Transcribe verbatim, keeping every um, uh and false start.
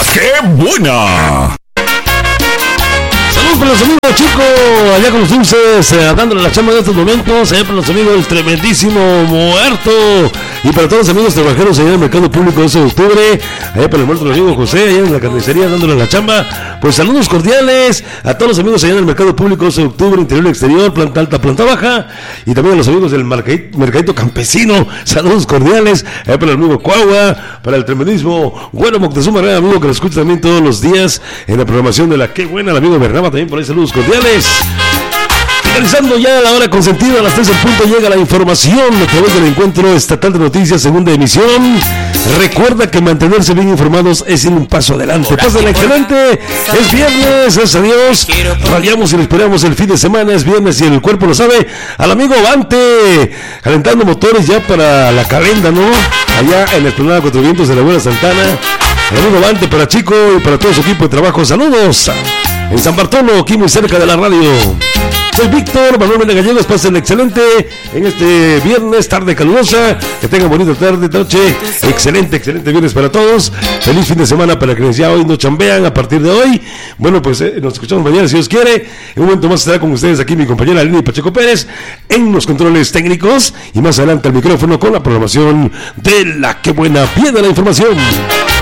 ¡Qué buena! Saludos para los amigos chicos, allá con los dulces, eh, dándole la chamba de estos momentos, allá para los amigos del tremendísimo Muerto, y para todos los amigos trabajeros allá en el mercado público doce de octubre, allá para el muerto del amigo José, allá en la carnicería dándole la chamba. Pues saludos cordiales a todos los amigos allá en el mercado público doce de octubre, interior y exterior, planta alta, planta baja, y también a los amigos del mercadito, mercadito campesino, saludos cordiales, allá para el amigo Cuagua, para el tremendísimo Güero Moctezuma, amigo que lo escucha también todos los días en la programación de la Qué Buena, el amigo Bernaba también por ahí, saludos cordiales. Finalizando ya la hora consentida, a las tres en punto llega la información a través del Encuentro Estatal de Noticias, segunda emisión. Recuerda que mantenerse bien informados es ir un paso adelante. Pásenla excelente, es viernes, gracias a Dios. Radiamos y le esperamos el fin de semana, es viernes y el cuerpo lo sabe. Al amigo Vante, calentando motores ya para la calenda, ¿no? Allá en la explanada Cuatro Vientos de la Buena Santana. El amigo Vante para Chico y para todo su equipo de trabajo, saludos. En San Bartolo, aquí muy cerca de la radio. Soy Víctor Manuel Mena Gallegos, pasen excelente en este viernes, tarde calurosa, que tengan bonita tarde, noche, excelente, excelente viernes para todos, feliz fin de semana para quienes ya hoy no chambean a partir de hoy. Bueno, pues eh, nos escuchamos mañana si Dios quiere. En un momento más estará con ustedes aquí mi compañera Lili Pacheco Pérez en los controles técnicos y más adelante al micrófono con la programación de la Qué Buena. Piedra la información.